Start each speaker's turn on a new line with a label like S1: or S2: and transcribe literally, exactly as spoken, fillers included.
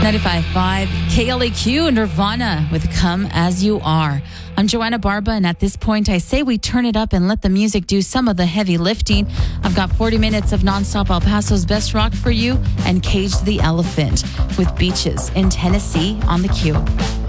S1: ninety-five point five K L A Q, Nirvana with Come As You Are. I'm Joanna Barba, and at this point, I say we turn it up and let the music do some of the heavy lifting. I've got forty minutes of nonstop El Paso's best rock for you and Cage the Elephant with Beaches in Tennessee on the Q.